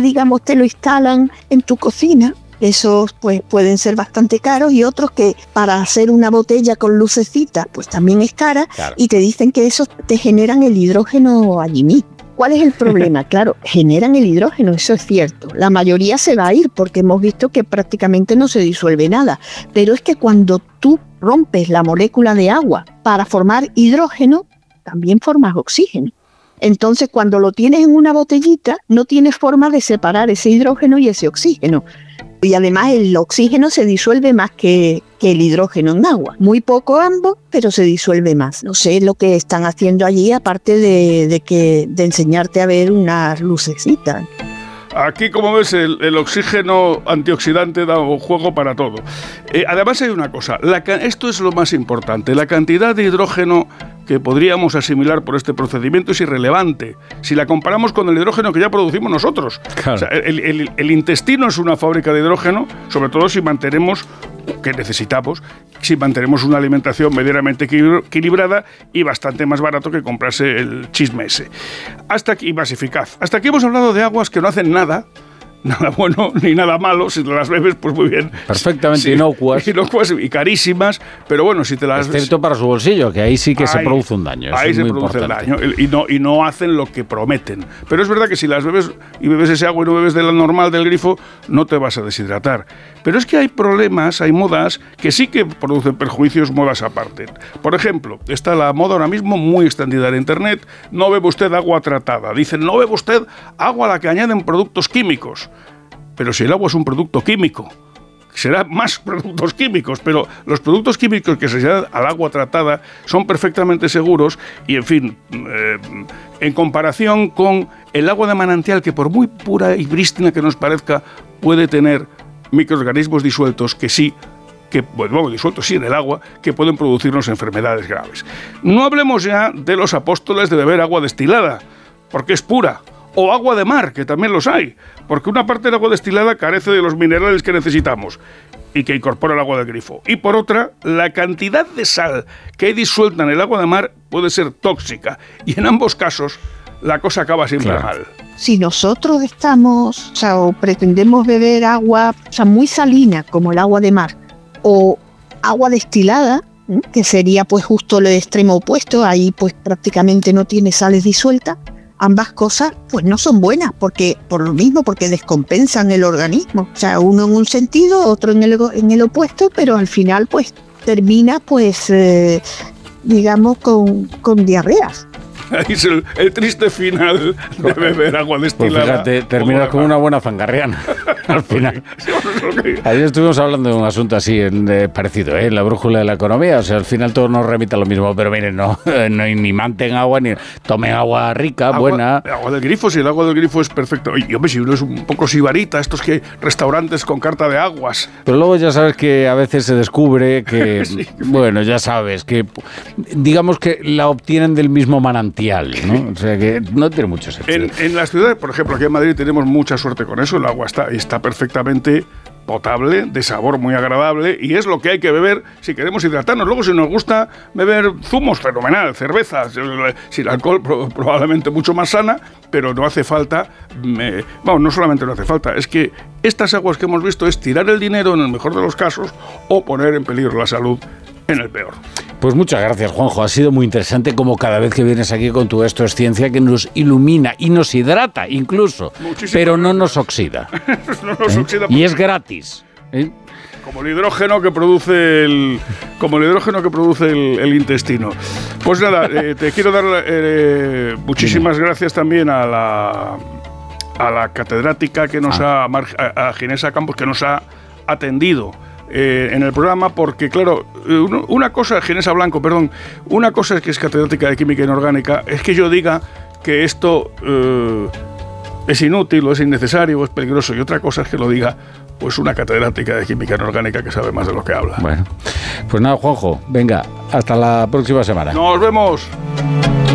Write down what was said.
digamos, te lo instalan en tu cocina. Esos pues pueden ser bastante caros, y otros que para hacer una botella con lucecita pues también es cara, claro. Y te dicen que esos te generan el hidrógeno allí mismo. ¿Cuál es el problema? Claro, generan el hidrógeno, eso es cierto. La mayoría se va a ir porque hemos visto que prácticamente no se disuelve nada. Pero es que cuando tú rompes la molécula de agua para formar hidrógeno, también formas oxígeno. Entonces, cuando lo tienes en una botellita, no tienes forma de separar ese hidrógeno y ese oxígeno. Y además el oxígeno se disuelve más que el hidrógeno en agua. Muy poco ambos, pero se disuelve más. No sé lo que están haciendo allí, aparte de enseñarte a ver unas lucecitas. Aquí, como ves, el oxígeno antioxidante da un juego para todo. Además hay una cosa, esto es lo más importante, la cantidad de hidrógeno que podríamos asimilar por este procedimiento es irrelevante si la comparamos con el hidrógeno que ya producimos nosotros. Claro. O sea, el intestino es una fábrica de hidrógeno, sobre todo si mantenemos, que necesitamos, si mantenemos una alimentación medianamente equilibrada y bastante más barato que comprarse el chisme ese. Hasta aquí, y más eficaz. Hasta aquí hemos hablado de aguas que no hacen nada bueno ni nada malo, si te las bebes, pues muy bien. Perfectamente, sí, inocuas y carísimas, pero bueno, si te las... Excepto para su bolsillo, que ahí sí que se produce un daño. Ahí se produce el daño y no hacen lo que prometen. Pero es verdad que si las bebes y bebes ese agua y no bebes de la normal del grifo, no te vas a deshidratar. Pero es que hay problemas, hay modas que sí que producen perjuicios, modas aparte. Por ejemplo, está la moda ahora mismo muy extendida en Internet, no bebe usted agua tratada. Dicen, no bebe usted agua a la que añaden productos químicos. Pero si el agua es un producto químico, será más productos químicos, pero los productos químicos que se añaden al agua tratada son perfectamente seguros y, en fin, en comparación con el agua de manantial, que por muy pura y prístina que nos parezca, puede tener microorganismos disueltos disueltos en el agua, que pueden producirnos enfermedades graves. No hablemos ya de los apóstoles de beber agua destilada, porque es pura, o agua de mar, que también los hay, porque una parte del agua destilada carece de los minerales que necesitamos y que incorpora el agua del grifo. Y por otra, la cantidad de sal que hay disuelta en el agua de mar puede ser tóxica, y en ambos casos la cosa acaba siempre mal. Si nosotros estamos, o pretendemos beber agua, muy salina, como el agua de mar, o agua destilada, que sería pues justo lo extremo opuesto, ahí pues prácticamente no tiene sales disueltas, ambas cosas pues no son buenas, porque descompensan el organismo. O sea, uno en un sentido, otro en el opuesto, pero al final pues termina pues digamos con diarreas. Ahí es el triste final de beber agua destilada. Pues fíjate, terminas con una buena zangarriana al final. Ayer estuvimos hablando de un asunto así parecido, la brújula de la economía. O sea, al final todo nos remite a lo mismo, pero miren, no ni manten agua, ni tomen agua rica, buena. Agua del grifo, si el agua del grifo es perfecto. Y hombre, si uno es un poco sibarita, estos que restaurantes con carta de aguas. Pero luego ya sabes que a veces se descubre que, sí, bueno, ya sabes, que digamos que la obtienen del mismo manantial, ¿no? O sea que no tiene mucho sentido. En las ciudades, por ejemplo, aquí en Madrid tenemos mucha suerte con eso. El agua está perfectamente potable, de sabor muy agradable, y es lo que hay que beber si queremos hidratarnos. Luego, si nos gusta beber zumos, fenomenal, cervezas, sin alcohol probablemente mucho más sana, pero no hace falta, no solamente no hace falta, es que estas aguas que hemos visto es tirar el dinero en el mejor de los casos o poner en peligro la salud en el peor. Pues muchas gracias, Juanjo. Ha sido muy interesante, como cada vez que vienes aquí con tu Esto es Ciencia, que nos ilumina y nos hidrata incluso. Muchísimo, pero no nos oxida. No nos oxida. Y es gratis. Como el hidrógeno que produce el intestino. Pues nada, te quiero dar muchísimas gracias también a la catedrática que nos a Ginesa Campos, que nos ha atendido en el programa, porque claro, una cosa, Ginesa Blanco, perdón, una cosa es que es catedrática de química inorgánica, es que yo diga que esto es inútil o es innecesario o es peligroso, y otra cosa es que lo diga pues una catedrática de química inorgánica que sabe más de lo que habla. Bueno, pues nada, Juanjo, venga, hasta la próxima semana. Nos vemos.